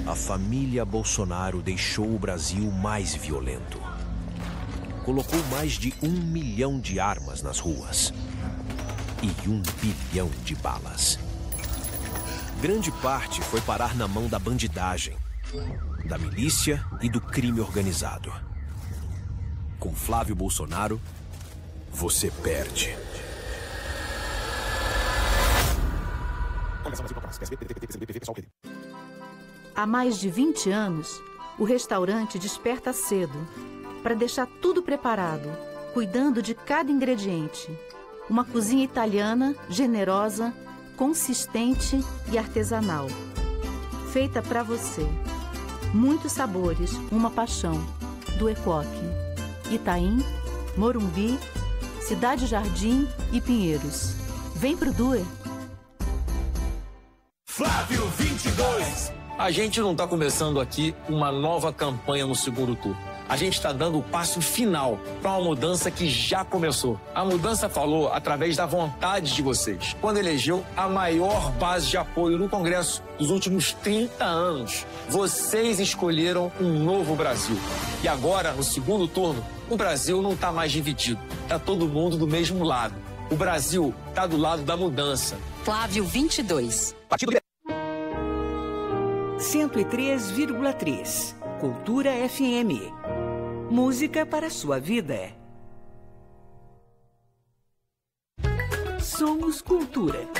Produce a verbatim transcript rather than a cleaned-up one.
a família Bolsonaro deixou o Brasil mais violento. Colocou mais de um milhão de armas nas ruas e um bilhão de balas. Grande parte foi parar na mão da bandidagem, da milícia e do crime organizado. Com Flávio Bolsonaro, você perde. Há mais de vinte anos, o restaurante desperta cedo para deixar tudo preparado, cuidando de cada ingrediente. Uma cozinha italiana, generosa, consistente e artesanal. Feita para você. Muitos sabores, uma paixão. Do Equoc. Itaim, Morumbi, Cidade Jardim e Pinheiros. Vem pro Duer. Flávio vinte e dois. A gente não está começando aqui uma nova campanha no segundo turno. A gente está dando o passo final para uma mudança que já começou. A mudança falou através da vontade de vocês, quando elegeu a maior base de apoio no Congresso dos últimos trinta anos. Vocês escolheram um novo Brasil. E agora, no segundo turno, o Brasil não está mais dividido. Está todo mundo do mesmo lado. O Brasil está do lado da mudança. Flávio vinte e dois. Partido cento e três vírgula três. Cultura F M. Música para a sua vida. Somos Cultura.